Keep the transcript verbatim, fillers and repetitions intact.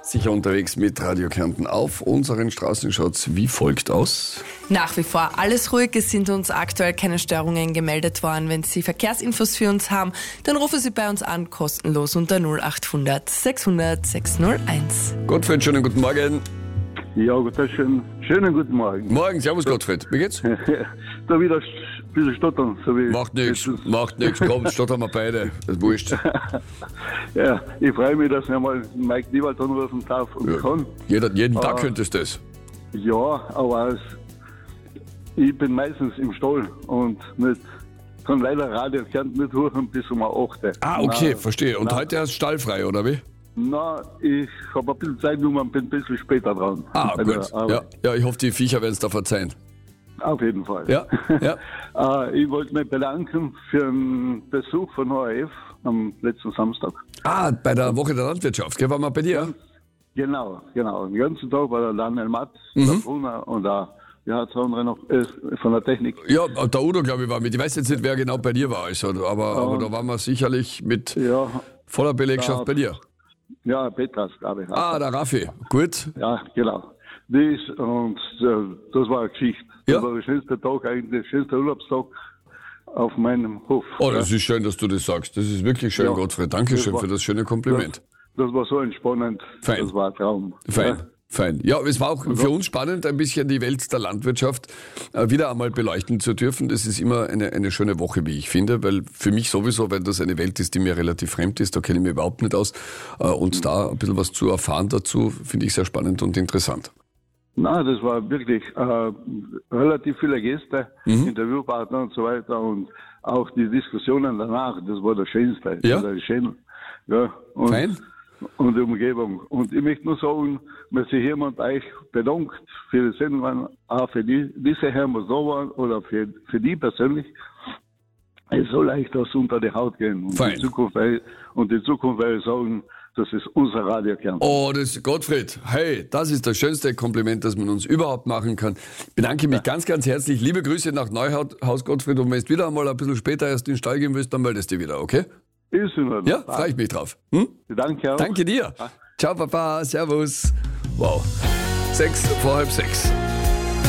Sicher unterwegs mit Radio Kärnten auf unseren Straßenshots wie folgt aus. Nach wie vor alles ruhig, es sind uns aktuell keine Störungen gemeldet worden. Wenn Sie Verkehrsinfos für uns haben, dann rufen Sie bei uns an, kostenlos unter null acht hundert sechshundert sechshunderteins. Gottfried, schönen guten Morgen. Ja, guten, schönen, schönen guten Morgen. Morgen, servus Gottfried, wie geht's? Da wieder ein bisschen stottern. So wie Macht nichts, macht nichts, komm, stottern wir beide, das ist wurscht. Ja, ich freue mich, dass ich einmal Mike Niewald anrufen darf und Ja. kann. Jeder, jeden Ah. Tag könntest du das. Ja, aber es, ich bin meistens im Stall und nicht, kann leider Radio Kärnten nicht hören bis um acht. Ah, okay, Nein, verstehe. Und nein. heute erst stallfrei, oder wie? Na, ich habe ein bisschen Zeit genommen und bin ein bisschen später dran. Ah, Bei der gut. Ja, Arbeit. ja, ich hoffe, die Viecher werden es da verzeihen. Auf jeden Fall. Ja, ja. Äh, ich wollte mich bedanken für den Besuch von H F am letzten Samstag. Ah, bei der Woche der Landwirtschaft, gell, waren wir bei dir? Genau, genau. Den ganzen Tag war der Daniel Matt, Mhm. der Brunner und der, ja, zwei andere noch äh, von der Technik. Ja, der Udo, glaube ich, war mit. Ich weiß jetzt nicht, wer genau bei dir war, also, aber, aber da waren wir sicherlich mit Ja, voller Belegschaft Ja. bei dir. ja, Petras, glaube ich. Ah, der Raffi, gut. Ja, genau. Das und äh, das war eine Geschichte. Ja. Das war der schönste Tag, eigentlich der schönste Urlaubstag auf meinem Hof. Oh, das ist schön, dass du das sagst. Das ist wirklich schön, Ja. Gottfried. Dankeschön Das war- für das schöne Kompliment. Das, das war so entspannend. Fein. Das war ein Traum. Fein, fein. Ja, es war auch für uns spannend, ein bisschen die Welt der Landwirtschaft äh, wieder einmal beleuchten zu dürfen. Das ist immer eine, eine schöne Woche, wie ich finde, weil für mich sowieso, weil das eine Welt ist, die mir relativ fremd ist, da kenne ich mich überhaupt nicht aus. Äh, Und da ein bisschen was zu erfahren dazu, finde ich sehr spannend und interessant. Na, das war wirklich äh, relativ viele Gäste, Mhm. Interviewpartner und so weiter und auch die Diskussionen danach, das war das Schönste. Ja? Das war schön. Ja, und, Fein. und die Umgebung. Und ich möchte nur sagen, dass sich jemand euch bedankt für die Sendung, auch für die, diese Herren, die da waren, oder für, für die persönlich. Es soll euch das unter die Haut gehen. Und Fein. in Zukunft, werde ich- und in Zukunft werde ich sagen, das ist unser Radio Kärnten. Oh, das Gottfried, hey, das ist das schönste Kompliment, das man uns überhaupt machen kann. Ich bedanke mich ganz, ganz herzlich. Liebe Grüße nach Neuhaus, Gottfried. Und wenn du wieder einmal ein bisschen später erst in den Stall gehen willst, dann meldest du dich wieder, okay? Ist in Ordnung. Ja, freue ich mich drauf. Hm? Danke auch. Danke dir. Ciao, Papa. Servus. Wow. Sechs vor halb sechs.